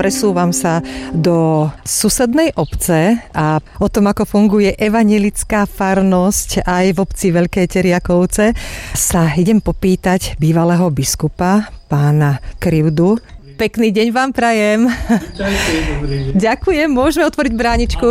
presúvam sa do susednej obce a o tom, ako funguje evanjelická farnosť aj v obci Veľké Teriakovce, sa idem popýtať bývalého biskupa, pána Krivdu. Pekný deň vám prajem. Ďakujem, môžeme otvoriť bráničku?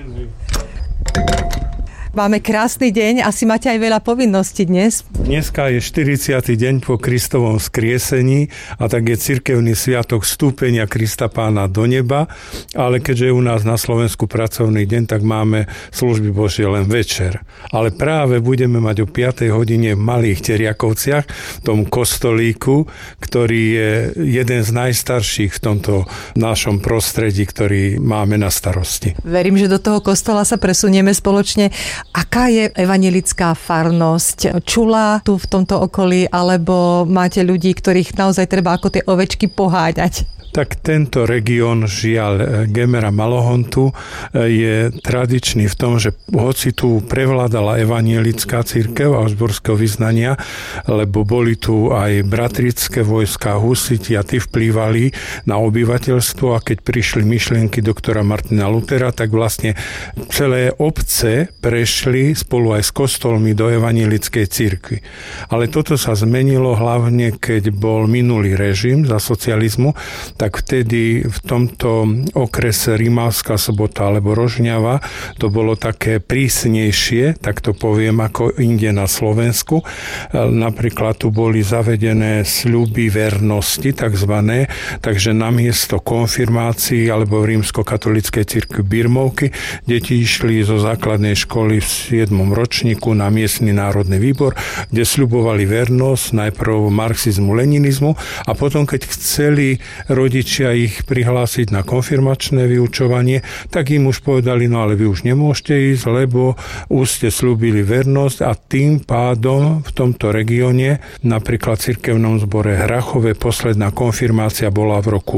Máme krásny deň, asi máte aj veľa povinností dnes. Dneska je 40. deň po Kristovom vzkriesení a tak je cirkevný sviatok vstúpenia Krista Pána do neba, ale keďže je u nás na Slovensku pracovný deň, tak máme služby Božie len večer. Ale práve budeme mať o 5. hodine v Malých Teriakovciach, v tom kostolíku, ktorý je jeden z najstarších v tomto našom prostredí, ktorý máme na starosti. Verím, že do toho kostola sa presunieme spoločne. Aká je evanjelická farnosť? Čula tu v tomto okolí, alebo máte ľudí, ktorých naozaj treba ako tie ovečky poháďať? Tak tento región, žiaľ, Gemera Malohontu je tradičný v tom, že hoci tu prevládala evanjelická cirkev augsburského vyznania, lebo boli tu aj bratrické vojská, husiti a tí vplývali na obyvateľstvo a keď prišli myšlienky doktora Martina Luthera, tak vlastne celé obce prešli spolu aj s kostolmi do evanjelickej cirkvi. Ale toto sa zmenilo hlavne, keď bol minulý režim za socializmu, tak vtedy v tomto okrese Rimavská Sobota alebo Rožňava to bolo také prísnejšie, tak to poviem, ako inde na Slovensku. Napríklad tu boli zavedené sľuby vernosti, takzvané, takže namiesto konfirmácií alebo v rímskokatolíckej cirkvi birmovky deti išli zo základnej školy v 7. ročníku na miestny národný výbor, kde sľubovali vernosť najprv marxizmu, leninizmu a potom, keď chceli rodičia ich prihlásiť na konfirmačné vyučovanie, tak im už povedali, no ale vy už nemôžete ísť, lebo už ste slúbili vernosť a tým pádom v tomto regióne, napríklad v cirkevnom zbore Hrachove, posledná konfirmácia bola v roku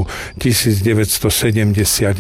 1972.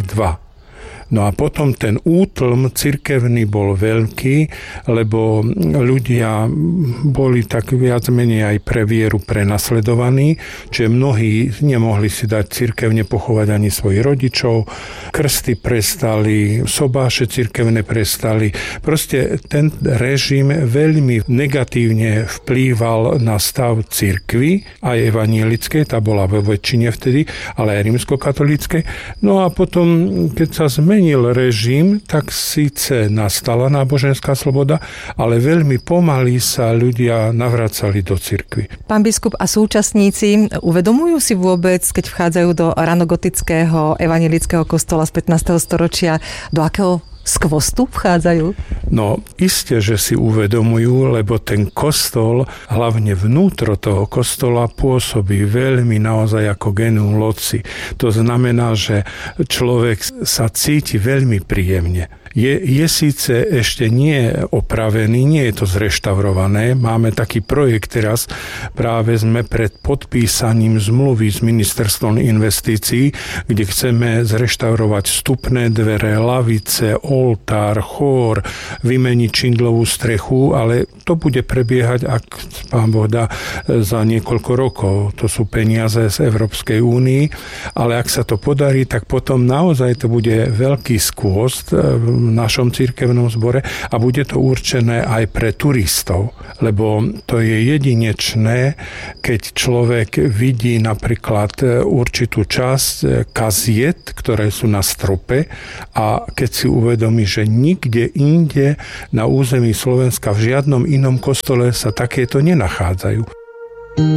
No a potom ten útlm cirkevný bol veľký, lebo ľudia boli tak viac menej aj pre vieru prenasledovaní, čiže mnohí nemohli si dať cirkevne pochovať ani svojich rodičov, krsty prestali, sobáše cirkevné prestali. Proste ten režim veľmi negatívne vplýval na stav cirkvi, aj evanjelickej, tá bola vo väčšine vtedy, ale aj rímskokatolíckej. No a potom, keď sa zmenil režim, tak síce nastala náboženská sloboda, ale veľmi pomaly sa ľudia navracali do cirkvi. Pán biskup, a súčasníci uvedomujú si vôbec, keď vchádzajú do ranogotického evanjelického kostola z 15. storočia, do akého skvostu vchádzajú? No, iste, že si uvedomujú, lebo ten kostol, hlavne vnútro toho kostola, pôsobí veľmi naozaj ako genium loci. To znamená, že človek sa cíti veľmi príjemne. Je síce ešte nie opravený, nie je to zreštaurované. Máme taký projekt teraz, práve sme pred podpísaním zmluvy s ministerstvom investícií, kde chceme zreštaurovať vstupné dvere, lavice, oltár, chór, vymeniť čindlovú strechu, ale to bude prebiehať, ak pán Boh dá, za niekoľko rokov. To sú peniaze z Európskej únii, ale ak sa to podarí, tak potom naozaj to bude veľký skvost v našom cirkevnom zbore a bude to určené aj pre turistov, lebo to je jedinečné, keď človek vidí napríklad určitú časť kaziet, ktoré sú na strope a keď si uvedomí, že nikde inde na území Slovenska v žiadnom inom kostole sa takéto nenachádzajú.